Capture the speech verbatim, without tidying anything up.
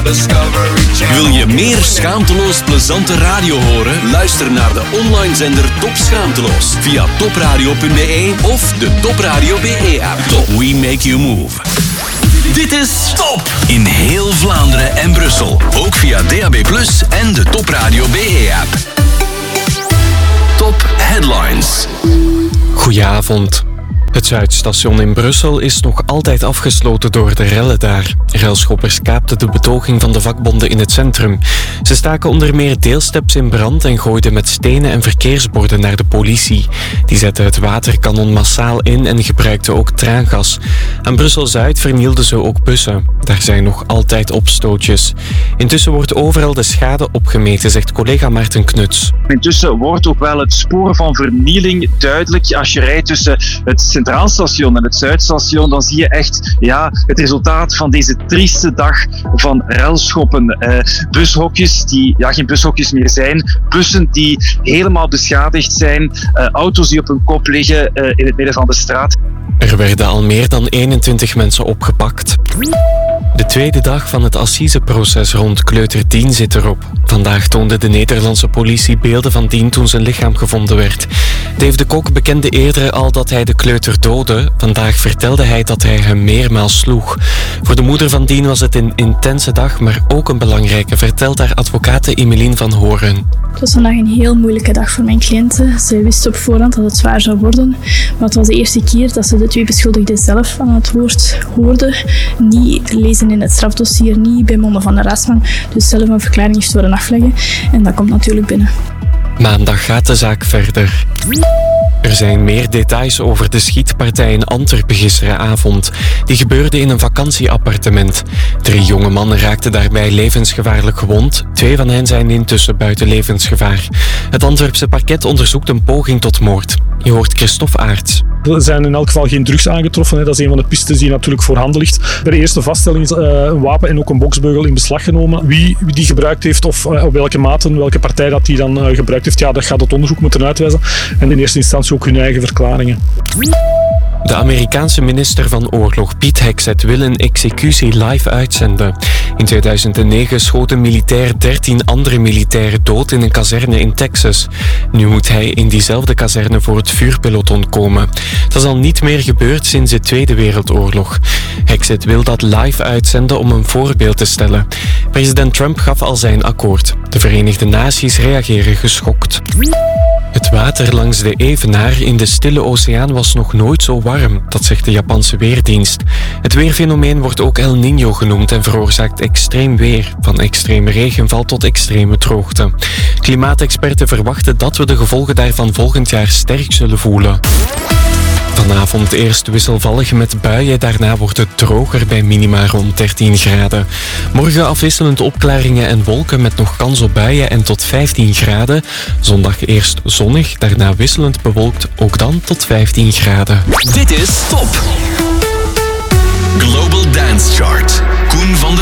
Wil je meer schaamteloos plezante radio horen? Luister naar de online zender Top Schaamteloos via topradio punt b e of de Top Radio B E-app. Top, we make you move. Dit is Top in heel Vlaanderen en Brussel. Ook via D A B plus, en de Top Radio B E-app. Top Headlines. Goedenavond. Het Zuidstation in Brussel is nog altijd afgesloten door de rellen daar. Relschoppers kaapten de betoging van de vakbonden in het centrum. Ze staken onder meer deelsteps in brand en gooiden met stenen en verkeersborden naar de politie. Die zette het waterkanon massaal in en gebruikte ook traangas. Aan Brussel-Zuid vernielden ze ook bussen. Daar zijn nog altijd opstootjes. Intussen wordt overal de schade opgemeten, zegt collega Maarten Knuts. Intussen wordt ook wel het spoor van vernieling duidelijk. Als je rijdt tussen het Centraal Station en het Zuidstation, dan zie je echt ja, het resultaat van deze trieste dag van relschoppen. Uh, bushokjes die ja, geen bushokjes meer zijn, bussen die helemaal beschadigd zijn, uh, auto's die op hun kop liggen uh, in het midden van de straat. Er werden al meer dan eenentwintig mensen opgepakt. De tweede dag van het assiseproces rond kleuter Dien zit erop. Vandaag toonde de Nederlandse politie beelden van Dien toen zijn lichaam gevonden werd. Dave de Kok bekende eerder al dat hij de kleuter doodde. Vandaag vertelde hij dat hij hem meermaals sloeg. Voor de moeder van Dien was het een intense dag, maar ook een belangrijke, vertelt haar advocate Emeline van Horen. Het was vandaag een heel moeilijke dag voor mijn cliënten. Ze wisten op voorhand dat het zwaar zou worden. Maar het was de eerste keer dat ze de twee beschuldigden zelf aan het woord hoorden. Niet lezen in het strafdossier, niet bij monden van de raadsman. Dus zelf een verklaring heeft worden afleggen. En dat komt natuurlijk binnen. Maandag gaat de zaak verder. Er zijn meer details over de schietpartij in Antwerpen gisteravond. Die gebeurde in een vakantieappartement. Drie jonge mannen raakten daarbij levensgevaarlijk gewond. Twee van hen zijn intussen buiten levensgevaar. Het Antwerpse parket onderzoekt een poging tot moord. Je hoort Christophe Aerts. Er zijn in elk geval geen drugs aangetroffen. Hè. Dat is een van de pistes die natuurlijk voorhanden ligt. Bij de eerste vaststelling is uh, een wapen en ook een boksbeugel in beslag genomen. Wie die gebruikt heeft of uh, op welke mate, welke partij dat die dan uh, gebruikt heeft, ja, dat gaat het onderzoek moeten uitwijzen. En in eerste instantie ook hun eigen verklaringen. De Amerikaanse minister van Oorlog, Pete Hegseth, wil een executie live uitzenden. In tweeduizend negen schoot een militair dertien andere militairen dood in een kazerne in Texas. Nu moet hij in diezelfde kazerne voor het vuurpeloton komen. Dat is al niet meer gebeurd sinds de Tweede Wereldoorlog. Hegseth wil dat live uitzenden om een voorbeeld te stellen. President Trump gaf al zijn akkoord. De Verenigde Naties reageren geschokt. Het water langs de Evenaar in de Stille Oceaan was nog nooit zo warm, dat zegt de Japanse Weerdienst. Het weerfenomeen wordt ook El Niño genoemd en veroorzaakt extreem weer, van extreme regenval tot extreme droogte. Klimaatexperten verwachten dat we de gevolgen daarvan volgend jaar sterk zullen voelen. Vanavond eerst wisselvallig met buien, daarna wordt het droger bij minima rond dertien graden. Morgen afwisselend opklaringen en wolken met nog kans op buien en tot vijftien graden. Zondag eerst zonnig, daarna wisselend bewolkt, ook dan tot vijftien graden. Dit is Top Global Dance Chart. Koen van der